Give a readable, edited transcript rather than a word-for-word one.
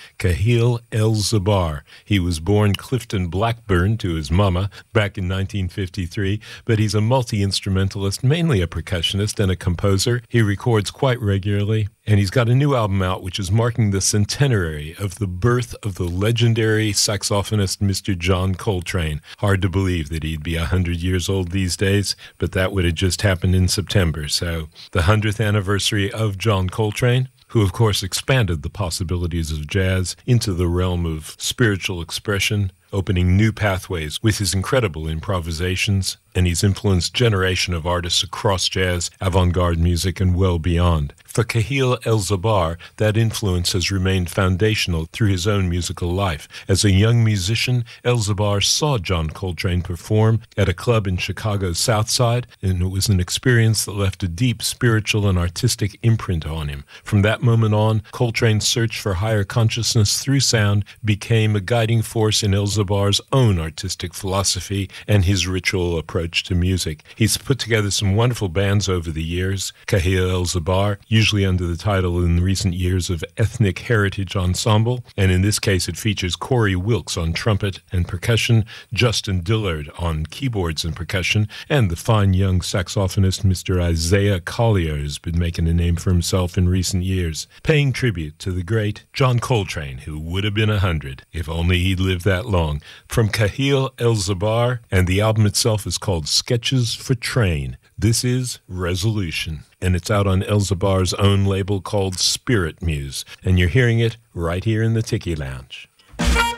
Kahil El-Zabar. He was born Clifton Blackburn to his mama back in 1953, but he's a multi-instrumentalist, mainly a percussionist and a composer. He records quite regularly, and he's got a new album out which is marking the centenary of the birth of the legendary saxophonist Mr. John Coltrane. Hard to believe that he'd be 100 years old these days, but that would have just happened in September. So the 100th anniversary of John Coltrane, who of course expanded the possibilities of jazz into the realm of spiritual expression, opening new pathways with his incredible improvisations, and he's influenced generation of artists across jazz, avant-garde music, and well beyond. For Kahil El-Zabar, that influence has remained foundational through his own musical life. As a young musician, El-Zabar saw John Coltrane perform at a club in Chicago's South Side, and it was an experience that left a deep spiritual and artistic imprint on him. From that moment on, Coltrane's search for higher consciousness through sound became a guiding force in El-Zabar's own artistic philosophy and his ritual approach to music. He's put together some wonderful bands over the years. Kahil El-Zabar, usually under the title in recent years of Ethnic Heritage Ensemble, and in this case it features Corey Wilkes on trumpet and percussion, Justin Dillard on keyboards and percussion, and the fine young saxophonist Mr. Isaiah Collier has been making a name for himself in recent years, paying tribute to the great John Coltrane, who would have been 100 if only he'd lived that long. From Kahil El-Zabar, and the album itself is called Sketches for Train. This is Resolution, and it's out on El-Zabar's own label called Spirit Muse, and you're hearing it right here in the Tiki Lounge.